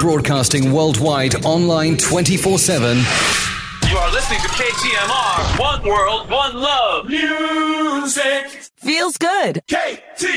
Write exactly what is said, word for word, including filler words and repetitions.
broadcasting worldwide, online twenty-four seven. You are listening to K T M R. One world, one love. Music. Feels good. K